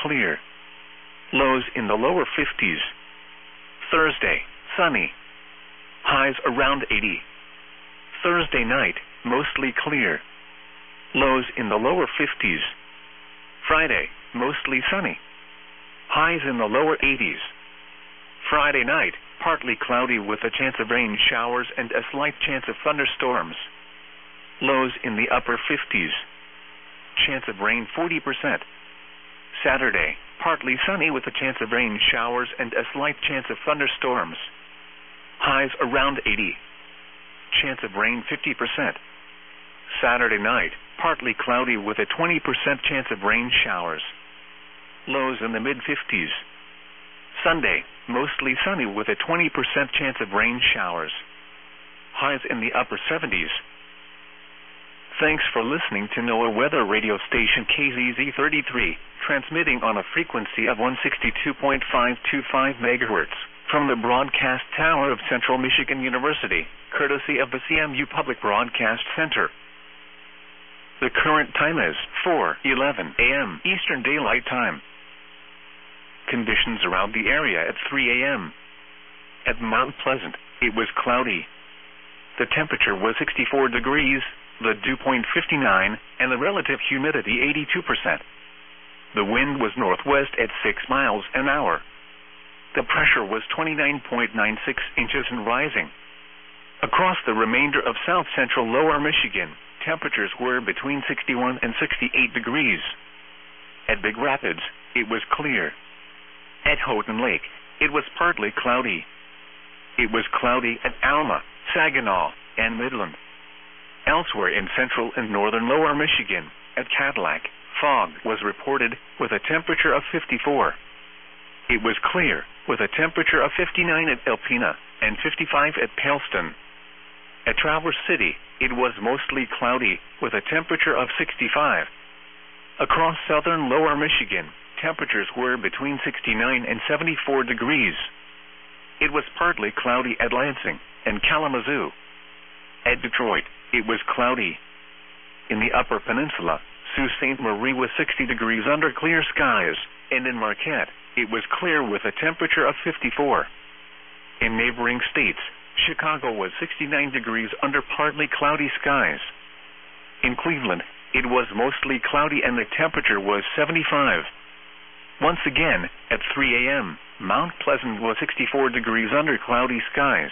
clear. Lows in the lower 50s. Thursday, sunny. Highs around 80. Thursday night, mostly clear. Lows in the lower 50s. Friday, mostly sunny. Highs in the lower 80s. Friday night, partly cloudy with a chance of rain showers and a slight chance of thunderstorms. Lows in the upper 50s. Chance of rain 40%. Saturday, partly sunny with a chance of rain showers and a slight chance of thunderstorms. Highs around 80. Chance of rain 50%. Saturday night, partly cloudy with a 20% chance of rain showers. Lows in the mid-50s. Sunday, mostly sunny with a 20% chance of rain showers. Highs in the upper 70s. Thanks for listening to NOAA weather radio station KZZ33, transmitting on a frequency of 162.525 MHz from the broadcast tower of Central Michigan University, courtesy of the CMU Public Broadcast Center. The current time is 4:11 a.m. Eastern Daylight Time. Conditions around the area at 3 a.m. At Mount Pleasant, it was cloudy. The temperature was 64 degrees, the dew point 59, and the relative humidity 82%. The wind was northwest at 6 miles an hour. The pressure was 29.96 inches and rising. Across the remainder of south-central lower Michigan, temperatures were between 61 and 68 degrees. At Big Rapids, it was clear. At Houghton Lake, it was partly cloudy. It was cloudy at Alma, Saginaw, and Midland. Elsewhere in central and northern lower Michigan, at Cadillac, fog was reported with a temperature of 54. It was clear with a temperature of 59 at Alpena and 55 at Paleston. At Traverse City, it was mostly cloudy with a temperature of 65. Across southern lower Michigan, temperatures were between 69 and 74 degrees. It was partly cloudy at Lansing and Kalamazoo. At Detroit, it was cloudy. In the Upper Peninsula, Sault Ste. Marie was 60 degrees under clear skies, and in Marquette, it was clear with a temperature of 54. In neighboring states, Chicago was 69 degrees under partly cloudy skies. In Cleveland, it was mostly cloudy and the temperature was 75. Once again, at 3 a.m., Mount Pleasant was 64 degrees under cloudy skies.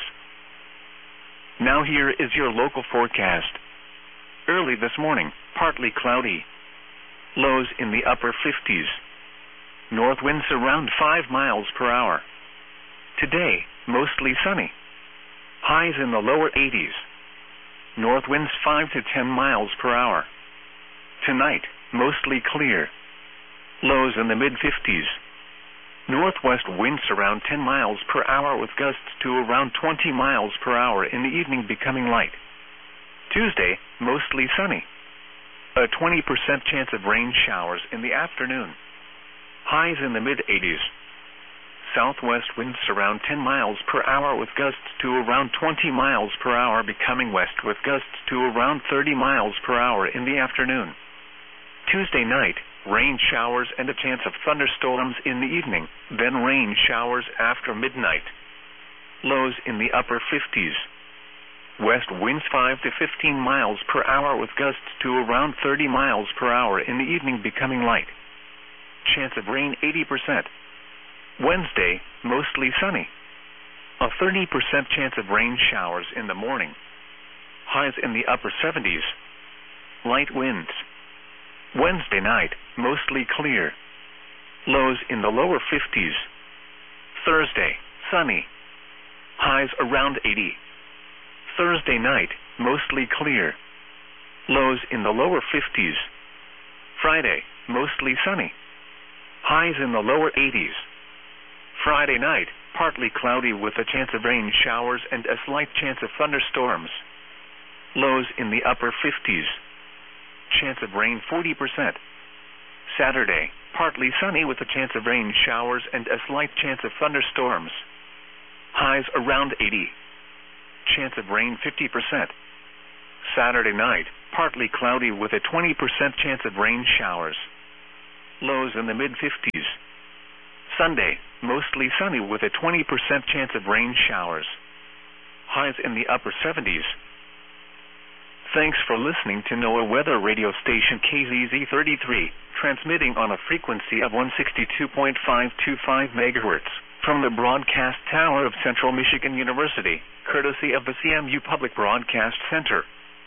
Now here is your local forecast. Early this morning, partly cloudy. Lows in the upper 50s. North winds around 5 miles per hour. Today, mostly sunny. Highs in the lower 80s. North winds 5 to 10 miles per hour. Tonight, mostly clear. Lows in the mid-50s. Northwest winds around 10 miles per hour with gusts to around 20 miles per hour in the evening becoming light. Tuesday, mostly sunny. A 20% chance of rain showers in the afternoon. Highs in the mid-80s. Southwest winds around 10 miles per hour with gusts to around 20 miles per hour becoming west with gusts to around 30 miles per hour in the afternoon. Tuesday night, rain showers and a chance of thunderstorms in the evening, then rain showers after midnight. Lows in the upper 50s. West winds 5 to 15 miles per hour with gusts to around 30 miles per hour in the evening becoming light. Chance of rain 80%. Wednesday, mostly sunny. A 30% chance of rain showers in the morning. Highs in the upper 70s. Light winds. Wednesday night, mostly clear. Lows in the lower 50s. Thursday, sunny. Highs around 80. Thursday night, mostly clear. Lows in the lower 50s. Friday, mostly sunny. Highs in the lower 80s. Friday night, partly cloudy with a chance of rain showers and a slight chance of thunderstorms. Lows in the upper 50s. Chance of rain 40%. Saturday, partly sunny with a chance of rain showers and a slight chance of thunderstorms. Highs around 80. Chance of rain 50%. Saturday night, partly cloudy with a 20% chance of rain showers. lows in the mid-50s. Sunday, mostly sunny with a 20% chance of rain showers. Highs in the upper 70s. Thanks for listening to NOAA weather radio station KZZ33, transmitting on a frequency of 162.525 MHz from the broadcast tower of Central Michigan University, courtesy of the CMU Public Broadcast Center.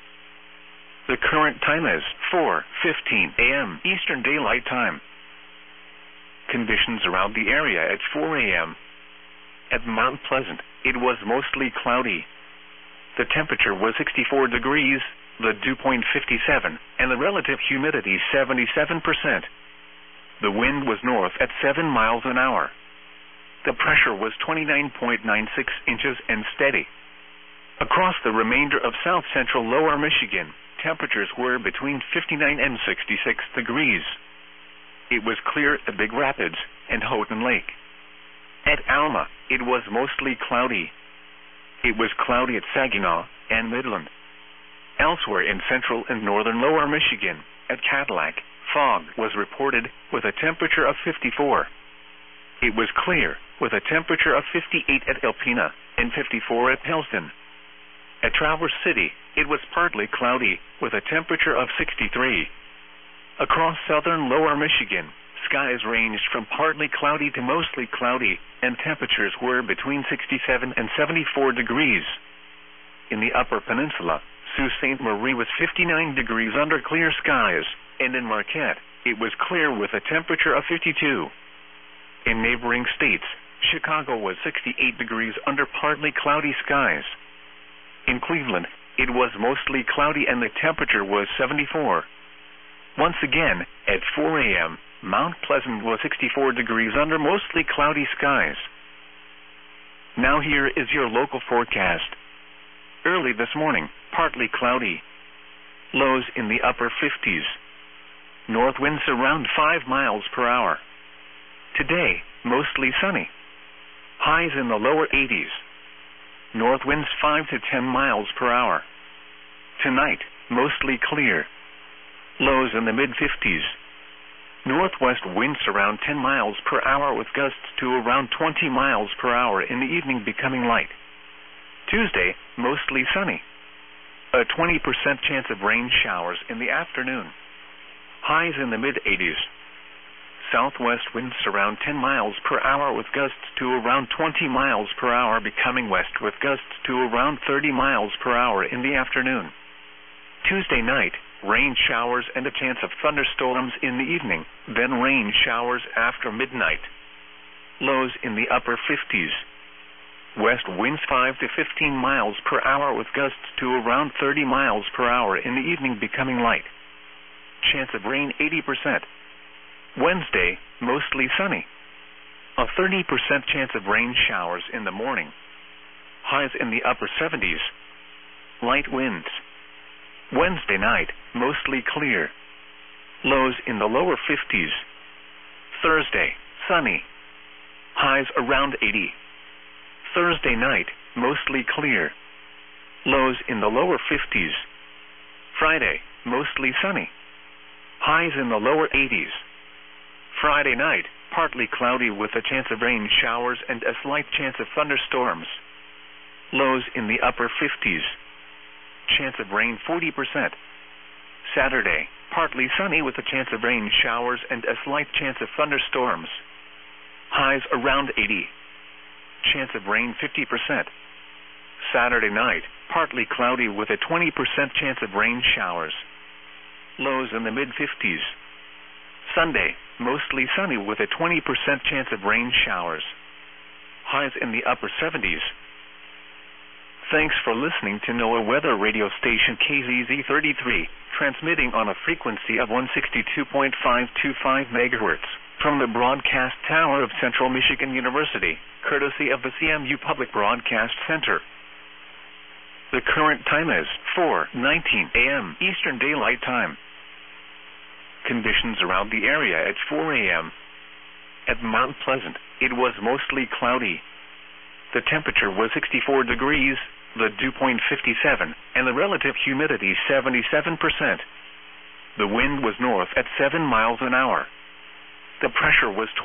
The current time is 4:15 a.m. Eastern Daylight Time. Conditions around the area at 4 a.m. At Mount Pleasant, it was mostly cloudy. The temperature was 64 degrees, the dew point 57, and the relative humidity 77%. The wind was north at 7 miles an hour. The pressure was 29.96 inches and steady. Across the remainder of south-central lower Michigan, temperatures were between 59 and 66 degrees. It was clear at Big Rapids and Houghton Lake. At Alma, it was mostly cloudy. It was cloudy at Saginaw and Midland. Elsewhere in central and northern lower Michigan, at Cadillac, fog was reported with a temperature of 54. It was clear with a temperature of 58 at Alpena and 54 at Helston. At Traverse City, it was partly cloudy with a temperature of 63. Across southern lower Michigan, skies ranged from partly cloudy to mostly cloudy, and temperatures were between 67 and 74 degrees. In the upper peninsula, Sault Ste. Marie was 59 degrees under clear skies, and in Marquette, it was clear with a temperature of 52. In neighboring states, Chicago was 68 degrees under partly cloudy skies. In Cleveland, it was mostly cloudy and the temperature was 74. Once again, at 4 a.m., Mount Pleasant was 64 degrees under mostly cloudy skies. Now here is your local forecast. Early this morning, partly cloudy. Lows in the upper 50s. North winds around 5 miles per hour. Today, mostly sunny. Highs in the lower 80s. North winds 5 to 10 miles per hour. Tonight, mostly clear. Lows in the mid-50s. Northwest winds around 10 miles per hour with gusts to around 20 miles per hour in the evening becoming light. Tuesday, mostly sunny. A 20% chance of rain showers in the afternoon. Highs in the mid-80s. Southwest winds around 10 miles per hour with gusts to around 20 miles per hour becoming west with gusts to around 30 miles per hour in the afternoon. Tuesday night, rain showers and a chance of thunderstorms in the evening, then rain showers after midnight. Lows in the upper 50s. West winds 5 to 15 miles per hour with gusts to around 30 miles per hour in the evening becoming light. Chance of rain 80%. Wednesday, mostly sunny. A 30% chance of rain showers in the morning. Highs in the upper 70s. Light winds. Wednesday night, mostly clear. Lows in the lower 50s. Thursday, sunny. Highs around 80. Thursday night, mostly clear. Lows in the lower 50s. Friday, mostly sunny. Highs in the lower 80s. Friday night, partly cloudy with a chance of rain showers and a slight chance of thunderstorms. Lows in the upper 50s. Chance of rain 40%. Saturday, partly sunny with a chance of rain showers and a slight chance of thunderstorms. Highs around 80. Chance of rain 50%. Saturday night, partly cloudy with a 20% chance of rain showers. Lows in the mid-50s. Sunday, mostly sunny with a 20% chance of rain showers. Highs in the upper 70s. Thanks for listening to NOAA weather radio station KZZ33, transmitting on a frequency of 162.525 MHz from the broadcast tower of Central Michigan University, courtesy of the CMU Public Broadcast Center. The current time is 4:19 a.m. Eastern Daylight Time. Conditions around the area at 4 a.m. At Mount Pleasant, it was mostly cloudy. The temperature was 64 degrees, the dew point 57, and the relative humidity 77%. The wind was north at 7 miles an hour. The pressure was